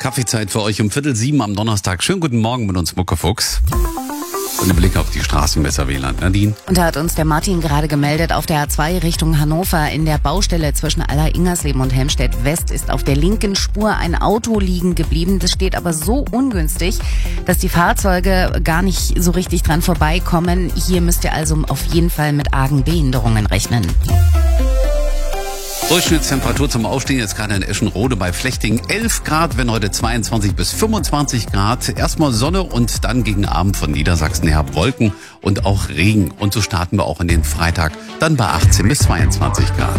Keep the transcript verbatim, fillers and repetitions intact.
Kaffeezeit für euch um Viertel sieben am Donnerstag. Schönen guten Morgen mit uns, Muckefuchs. Und ein Blick auf die Straßen besser W L A N. Nadine? Und da hat uns der Martin gerade gemeldet, auf der A zwei Richtung Hannover in der Baustelle zwischen Aller-Ingersleben und Helmstedt West ist auf der linken Spur ein Auto liegen geblieben. Das steht aber so ungünstig, dass die Fahrzeuge gar nicht so richtig dran vorbeikommen. Hier müsst ihr also auf jeden Fall mit argen Behinderungen rechnen. Durchschnittstemperatur zum Aufstehen jetzt gerade in Eschenrode bei Flechting elf Grad, wenn heute zweiundzwanzig bis fünfundzwanzig Grad. Erstmal Sonne und dann gegen Abend von Niedersachsen her Wolken und auch Regen. Und so starten wir auch in den Freitag dann bei achtzehn bis zweiundzwanzig Grad.